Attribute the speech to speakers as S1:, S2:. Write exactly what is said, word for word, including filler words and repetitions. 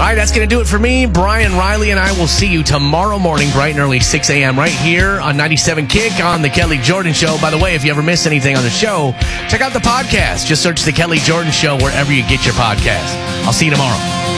S1: right, that's going to do it for me. Brian Riley and I will see you tomorrow morning, bright and early, six a.m. right here on ninety-seven Kick on The Kelly Jordan Show. By the way, if you ever miss anything on the show, check out the podcast. Just search The Kelly Jordan Show wherever you get your podcast. I'll see you tomorrow.